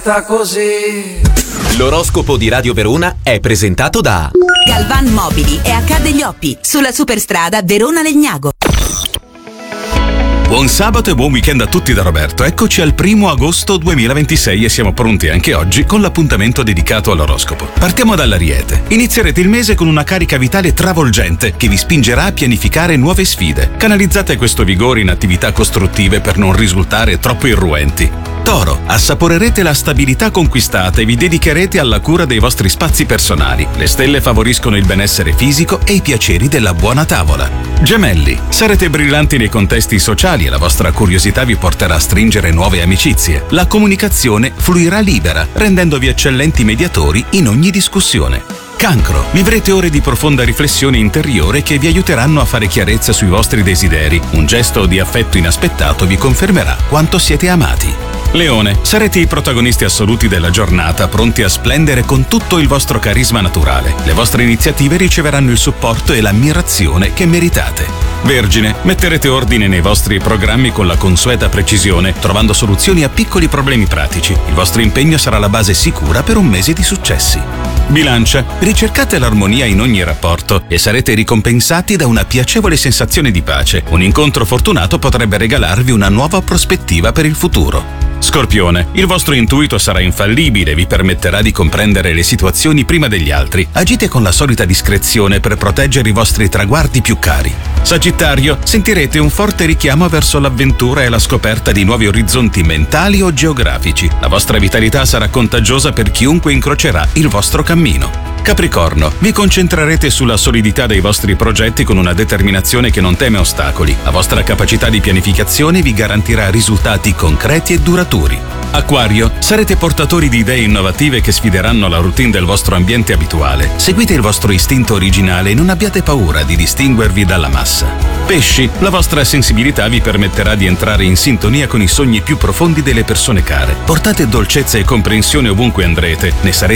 Sta così. L'oroscopo di Radio Verona è presentato da Galvan Mobili e Accade gli Oppi sulla superstrada Verona-Legnago. Buon sabato e buon weekend a tutti da Roberto. Eccoci al 1 agosto 2026 e siamo pronti anche oggi con l'appuntamento dedicato all'oroscopo. Partiamo dall'Ariete. Inizierete il mese con una carica vitale travolgente che vi spingerà a pianificare nuove sfide. Canalizzate questo vigore in attività costruttive per non risultare troppo irruenti. Toro, assaporerete la stabilità conquistata e vi dedicherete alla cura dei vostri spazi personali. Le stelle favoriscono il benessere fisico e i piaceri della buona tavola. Gemelli, sarete brillanti nei contesti sociali e la vostra curiosità vi porterà a stringere nuove amicizie. La comunicazione fluirà libera, rendendovi eccellenti mediatori in ogni discussione. Cancro, vivrete ore di profonda riflessione interiore che vi aiuteranno a fare chiarezza sui vostri desideri. Un gesto di affetto inaspettato vi confermerà quanto siete amati. Leone, sarete i protagonisti assoluti della giornata, pronti a splendere con tutto il vostro carisma naturale. Le vostre iniziative riceveranno il supporto e l'ammirazione che meritate. Vergine, metterete ordine nei vostri programmi con la consueta precisione, trovando soluzioni a piccoli problemi pratici. Il vostro impegno sarà la base sicura per un mese di successi. Bilancia, ricercate l'armonia in ogni rapporto e sarete ricompensati da una piacevole sensazione di pace. Un incontro fortunato potrebbe regalarvi una nuova prospettiva per il futuro. Scorpione, il vostro intuito sarà infallibile e vi permetterà di comprendere le situazioni prima degli altri. Agite con la solita discrezione per proteggere i vostri traguardi più cari. Sagittario, sentirete un forte richiamo verso l'avventura e la scoperta di nuovi orizzonti mentali o geografici. La vostra vitalità sarà contagiosa per chiunque incrocerà il vostro cammino. Capricorno, vi concentrerete sulla solidità dei vostri progetti con una determinazione che non teme ostacoli. La vostra capacità di pianificazione vi garantirà risultati concreti e duraturi. Acquario, sarete portatori di idee innovative che sfideranno la routine del vostro ambiente abituale. Seguite il vostro istinto originale e non abbiate paura di distinguervi dalla massa. Pesci, la vostra sensibilità vi permetterà di entrare in sintonia con i sogni più profondi delle persone care. Portate dolcezza e comprensione ovunque andrete, ne sarete